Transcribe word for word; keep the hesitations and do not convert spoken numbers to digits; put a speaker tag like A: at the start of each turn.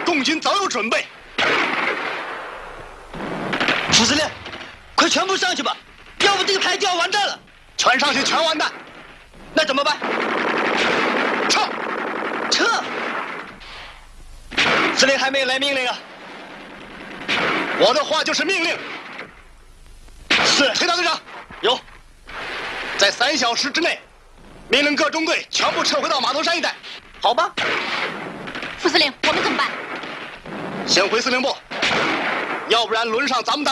A: 共军早有准备。
B: 副司令，快全部上去吧，要不这个排就要完蛋了。
A: 全上去，全完蛋。
B: 那怎么办？
A: 撤！
B: 撤！司令还没有来命令啊。
A: 我的话就是命令。
B: 是，
A: 崔大队长，
B: 有。
A: 在三小时之内，命令各中队全部撤回到码头山一带。
B: 好吧。
C: 副司令，我们怎么办？
A: 先回司令部，要不然轮上咱们大。